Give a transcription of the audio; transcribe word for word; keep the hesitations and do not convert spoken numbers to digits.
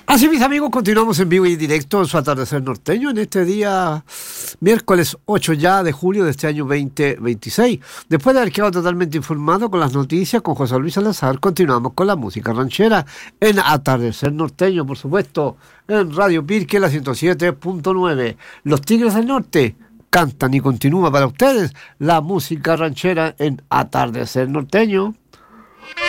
Así, mis amigos, continuamos en vivo y directo en su atardecer norteño en este día miércoles ocho ya de julio de este año veinte veintiséis. Después de haber quedado totalmente informado con las noticias con José Luis Salazar, continuamos con la música ranchera en atardecer norteño, por supuesto, en Radio Pirque, la ciento siete punto nueve. Los Tigres del Norte cantan y continúa para ustedes la música ranchera en atardecer norteño.